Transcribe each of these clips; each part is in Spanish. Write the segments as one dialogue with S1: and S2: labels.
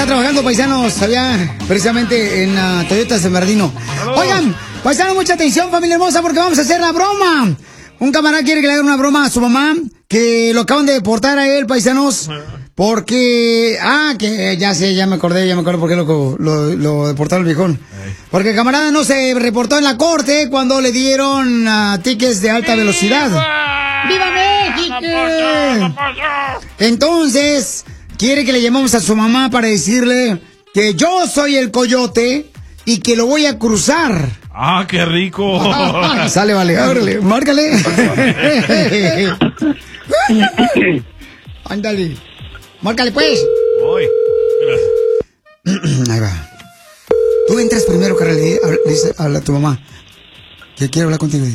S1: está trabajando, paisanos, allá precisamente en Toyota San Bernardino. Oigan, paisanos, mucha atención, familia hermosa, porque vamos a hacer la broma. Un camarada quiere que le hagan una broma a su mamá, que lo acaban de deportar a él, paisanos, porque... que ya me acordé por qué lo deportaron al viejón. Porque el camarada no se reportó en la corte cuando le dieron tickets de alta velocidad. ¡Viva México! Entonces, quiere que le llamemos a su mamá para decirle que yo soy el coyote y que lo voy a cruzar.
S2: ¡Ah, qué rico!
S1: Sale, vale, ábrele, márcale. Ándale. Márcale, pues.
S2: Voy.
S1: Ahí va. Tú entras primero, carnal, le dice a tu mamá que quiero hablar contigo.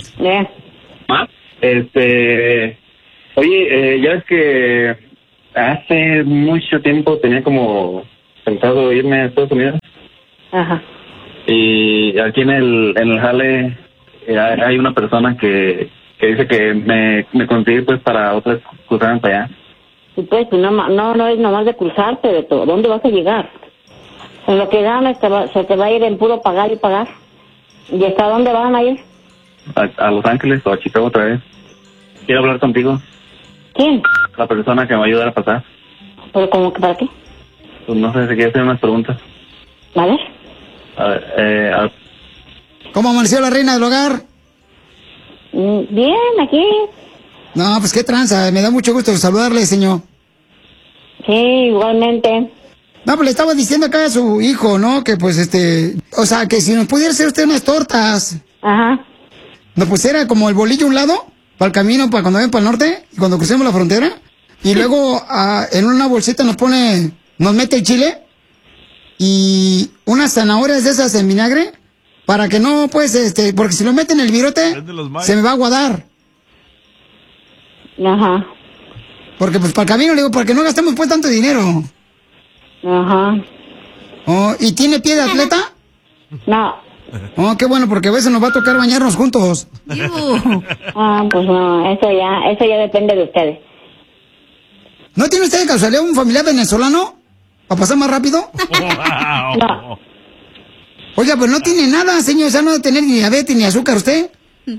S3: Oye, ya es que hace mucho tiempo tenía como pensado irme a Estados Unidos.
S4: Ajá.
S3: Y aquí en el jale hay una persona que dice que me consigue pues para otras cruzarme para allá.
S4: Y pues no es nomás de cruzarte de todo. ¿Dónde vas a llegar? En lo que ganas se te va a ir en puro pagar y pagar. ¿Y hasta dónde van a ir?
S3: A Los Ángeles o a Chicago otra vez. Quiero hablar contigo.
S4: ¿Quién?
S3: La persona que me va a ayudar a pasar.
S4: ¿Pero cómo que para qué?
S3: Pues no sé, si quiere hacer unas preguntas.
S4: A ver.
S1: ¿Cómo amaneció la reina del hogar?
S4: Bien, aquí.
S1: No, pues qué tranza, me da mucho gusto saludarle, señor.
S4: Sí, igualmente.
S1: No, pues le estaba diciendo acá a su hijo, ¿no? Que pues o sea, que si nos pudiera hacer usted unas tortas.
S4: Ajá.
S1: Nos pusiera como el bolillo a un lado, para el camino, para cuando ven para el norte, y cuando crucemos la frontera, y luego en una bolsita nos mete el chile, y unas zanahorias de esas en vinagre, para que no, pues, porque si lo mete en el virote, se me va a aguadar.
S4: Ajá.
S1: Porque pues para el camino, le digo, para que no gastemos pues tanto dinero.
S4: Ajá.
S1: Oh, ¿y tiene pie de atleta?
S4: No.
S1: Oh, qué bueno, porque a veces nos va a tocar bañarnos juntos.
S4: Pues no, eso ya depende de ustedes.
S1: ¿No tiene usted de casualidad un familiar venezolano? ¿Para pasar más rápido?
S4: No.
S1: Oiga, pues no tiene nada, señor, o sea, no debe tener ni diabetes ni azúcar usted.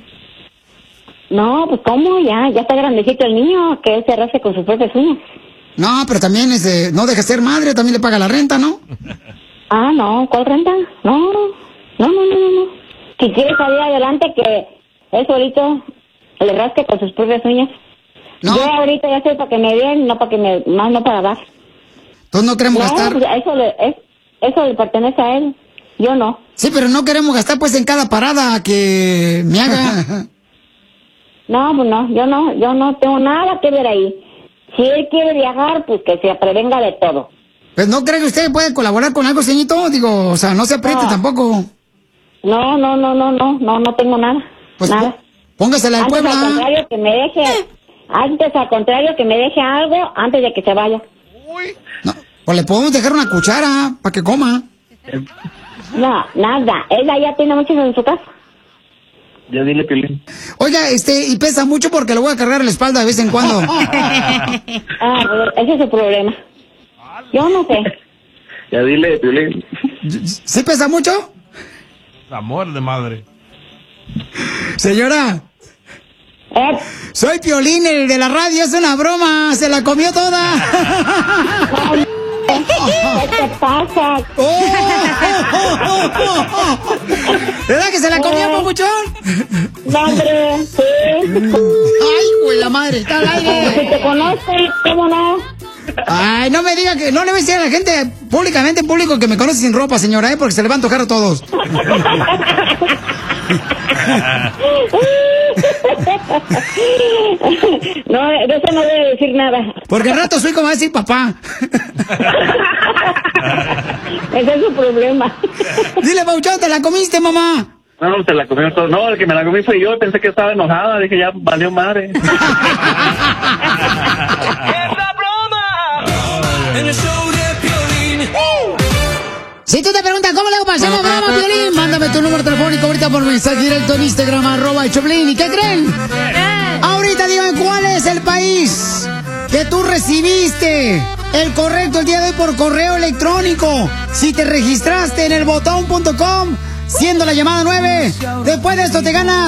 S4: No, pues ¿cómo? Ya está grandecito el niño, que él se arrastre con sus propias uñas.
S1: No, pero también no deja ser madre, también le paga la renta, ¿no?
S4: No, ¿cuál renta? No. Si quiere salir adelante, que él solito le rasque con sus propias uñas.
S1: No.
S4: Yo ahorita ya estoy para que me den, no para que más no para dar.
S1: Entonces no queremos gastar.
S4: Pues eso le pertenece a él, yo no.
S1: Sí, pero no queremos gastar pues en cada parada que me haga.
S4: No, pues no, yo no tengo nada que ver ahí. Si él quiere viajar, pues que se prevenga de todo.
S1: Pues no cree que usted puede colaborar con algo, señorito, digo, o sea, no se apriete tampoco.
S4: No tengo nada.
S1: Pues
S4: nada.
S1: Póngasela en Puebla.
S4: Al contrario, que me deje algo antes de que se vaya.
S1: No, pues le podemos dejar una cuchara para que coma.
S4: No, nada. Ella ya tiene muchos en su casa.
S3: Ya dile, Piolín.
S1: Oiga, y pesa mucho porque lo voy a cargar en la espalda de vez en cuando.
S4: Ese es su problema. Yo no sé.
S3: Ya dile, Piolín.
S1: ¿Sí pesa mucho?
S2: Amor de madre.
S1: Señora. Soy Piolín, el de la radio, es una broma, se la comió toda.
S4: ¿Qué te pasa?
S1: ¿Verdad que se la comió, papuchón?
S4: No, hombre, sí.
S1: Ay, güey, la madre, está al aire.
S4: Si te conozco, ¿cómo no?
S1: Ay, no me diga que no le voy a decir a la gente públicamente en público que me conoce sin ropa, señora, porque se le va a antojar a todos.
S4: No, de eso no voy a decir nada.
S1: Porque al rato su hijo va a decir papá.
S4: Ese es su problema.
S1: Dile, Pauchón, ¿te la comiste, mamá?
S3: No, se la comió todo. No, el que me la comí fue yo. Pensé que estaba enojada. Dije, ya valió madre.
S5: ¡Es la broma! En el show de Piolín.
S1: Si tú te preguntas cómo le hago para hacer la broma, Piolín, mándame tu número telefónico ahorita por mensaje directo en Instagram, @Choplin. ¿Y qué creen? Ahorita díganme cuál es el país que tú recibiste el correcto el día de hoy por correo electrónico. Si te registraste en elbotón.com, siendo la llamada 9, después de esto te ganas